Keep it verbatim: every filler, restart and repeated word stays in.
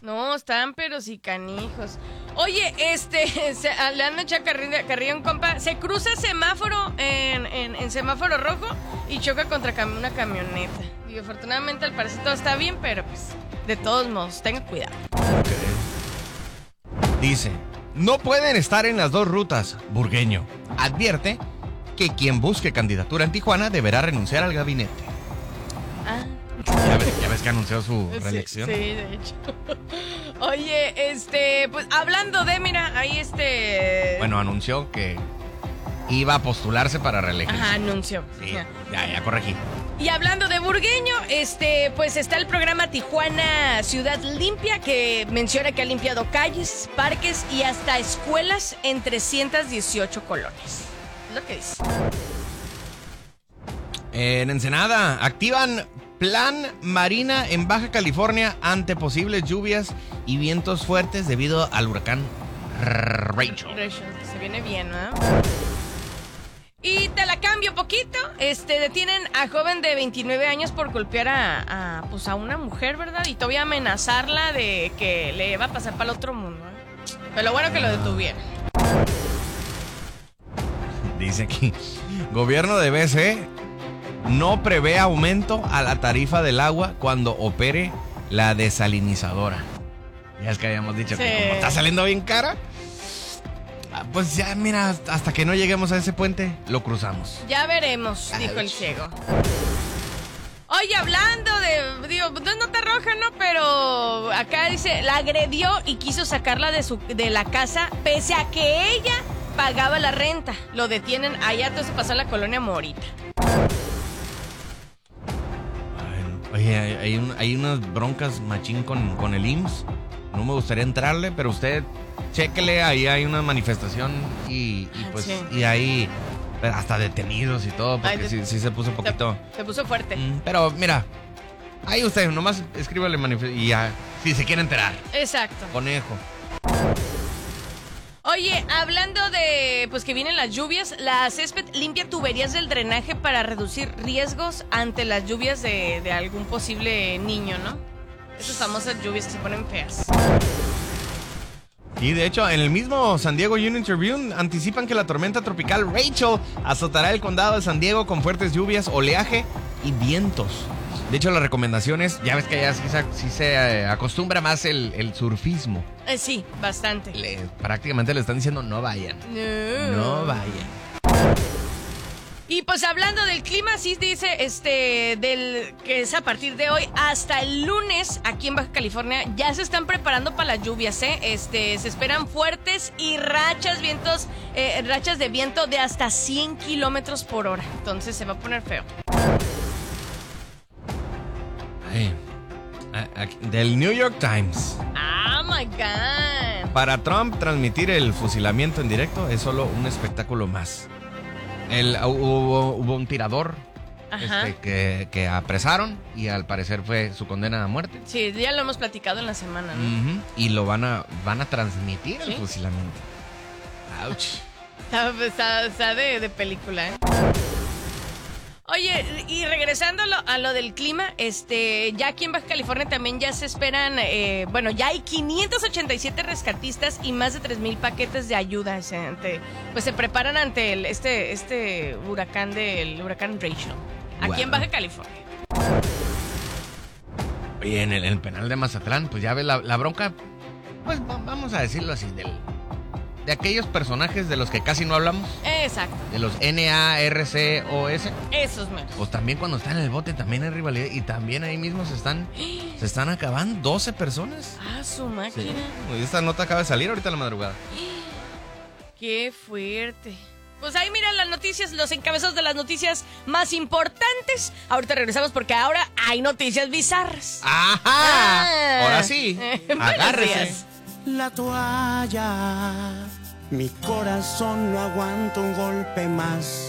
No, están pero sí canijos. Oye, este, se, le han echado carrilla, carrilla a un compa. Se cruza semáforo en, en, en semáforo rojo y choca contra cam- una camioneta. Y afortunadamente al parecer todo está bien, pero pues, de todos modos, tenga cuidado. Okay. Dice, no pueden estar en las dos rutas. Burgueño advierte que quien busque candidatura en Tijuana deberá renunciar al gabinete. Ah. Ya ves, ya ves que anunció su reelección. Sí, sí, de hecho. Oye, este, pues hablando de, mira, ahí este... Bueno, anunció que iba a postularse para reelección. Ajá, anunció. Sí, ya, ya corregí. Y hablando de Burgueño, este, pues está el programa Tijuana Ciudad Limpia, que menciona que ha limpiado calles, parques y hasta escuelas en trescientas dieciocho colonias. Es lo que dice. En Ensenada, activan plan Marina en Baja California ante posibles lluvias y vientos fuertes debido al huracán Rachel. Rachel, se viene bien, ¿no? Y te la cambio poquito. Este, detienen a joven de veintinueve años por golpear a, a, pues a una mujer, ¿verdad? Y todavía amenazarla de que le va a pasar para el otro mundo, ¿eh? Pero lo bueno que lo detuvieron. Dice aquí, gobierno de B C no prevé aumento a la tarifa del agua cuando opere la desalinizadora. Ya es que habíamos dicho sí. que como está saliendo bien cara, pues ya mira, hasta que no lleguemos a ese puente, lo cruzamos. Ya veremos, dijo Ay. el ciego. Oye, hablando de, digo, no es nota roja, ¿no? Pero acá dice, la agredió y quiso sacarla de, su, de la casa pese a que ella pagaba la renta. Lo detienen allá, todo se pasó en la colonia Morita. Oye, hay, hay, un, hay unas broncas machín con, con el I M S S. No me gustaría entrarle, pero usted chéquele, ahí hay una manifestación y, y pues sí. y hay hasta detenidos y todo, porque Ay, de, sí, sí se puso un poquito... Se, se puso fuerte. Mm, pero mira, ahí usted nomás escríbale manifest y ya, si se quiere enterar. Exacto. Conejo. Oye, hablando de pues que vienen las lluvias, la Césped limpia tuberías del drenaje para reducir riesgos ante las lluvias de, de algún posible niño, ¿no? Esas famosas lluvias que se ponen feas. Y de hecho, en el mismo San Diego Union Tribune anticipan que la tormenta tropical Rachel azotará el condado de San Diego con fuertes lluvias, oleaje y vientos. De hecho, las recomendaciones, ya ves que allá sí se, sí se eh, acostumbra más el, el surfismo. Eh, sí, bastante. Le, prácticamente le están diciendo no vayan. No. No vayan. Y pues hablando del clima, sí dice este del que es a partir de hoy hasta el lunes aquí en Baja California ya se están preparando para las lluvias, ¿eh? Este, se esperan fuertes y rachas, vientos, eh, rachas de viento de hasta cien kilómetros por hora. Entonces se va a poner feo. Ay, del New York Times. Oh my God. Para Trump, transmitir el fusilamiento en directo es solo un espectáculo más. El, hubo, hubo un tirador este, que, que apresaron y al parecer fue su condena a muerte. Sí, ya lo hemos platicado en la semana, ¿no? Uh-huh. Y lo van a van a transmitir ¿Sí? el fusilamiento. Ouch. Está, está, está de, de película, ¿eh? Oye, y regresando a lo, a lo del clima, este, ya aquí en Baja California también ya se esperan, eh, bueno, ya hay quinientos ochenta y siete rescatistas y más de tres mil paquetes de ayuda. Ante, pues se preparan ante el, este, este huracán del huracán Rachel, aquí wow. en Baja California. Oye, en el, en el penal de Mazatlán, pues ya ves la, la bronca, pues vamos a decirlo así, del... de aquellos personajes de los que casi no hablamos. Exacto. De los N A R C O S. Esos menos. Pues también cuando están en el bote también hay rivalidad. Y también ahí mismo se están se están acabando doce personas. Ah, su máquina. Sí. Esta nota acaba de salir ahorita en la madrugada. Qué fuerte. Pues ahí miran las noticias, los encabezados de las noticias más importantes. Ahorita regresamos porque ahora hay noticias bizarras. ¡Ajá! Ah. Ahora sí. Agárrese. La toalla, mi corazón no aguanta un golpe más.